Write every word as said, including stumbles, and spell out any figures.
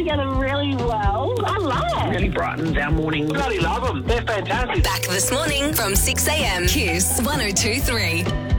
together really well. I love it. Really brightens our morning. Bloody love them. They're fantastic. Back this morning from six a.m. Kiss one oh two three.